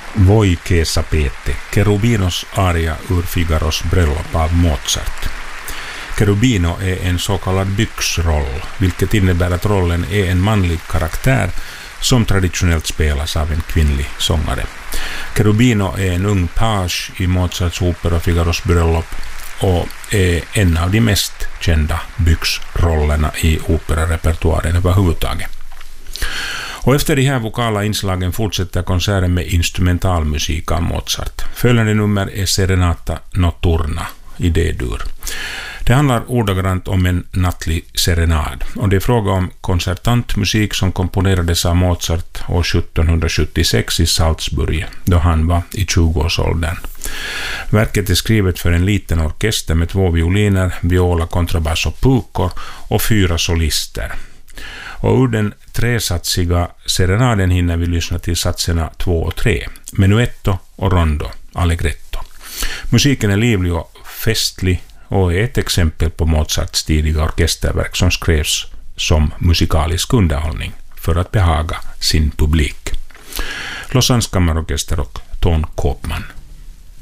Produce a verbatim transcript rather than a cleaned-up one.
Voi che sapete, Cherubinos aria ur Figaros bröllop av Mozart. Cherubino är en så kallad byxroll, vilket innebär att rollen är en manlig karaktär som traditionellt spelas av en kvinnlig sångare. Cherubino är en ung page i Mozarts opera Figaros bröllop och är en av de mest kända byxrollerna i operarepertoaren överhuvudtaget. Och efter de här vokala inslagen fortsätter konserten med instrumentalmusik av Mozart. Följande nummer är Serenata Notturna i D-dur. Det handlar ordagrant om en nattlig serenad och det är fråga om konsertantmusik som komponerades av Mozart år sjuttonhundrasjuttiosex i Salzburg då han var i tjugoårsåldern. Verket är skrivet för en liten orkester med två violiner, viola, kontrabass och pukor och fyra solister. Och ur den tresatsiga serenaden hinner vi lyssna till satserna två och tre, menuetto och rondo, allegretto. Musiken är livlig och festlig och är ett exempel på Mozarts tidiga orkesterverk som skrevs som musikalisk underhållning för att behaga sin publik. Lausanne Kammarorkester och Ton Koopman.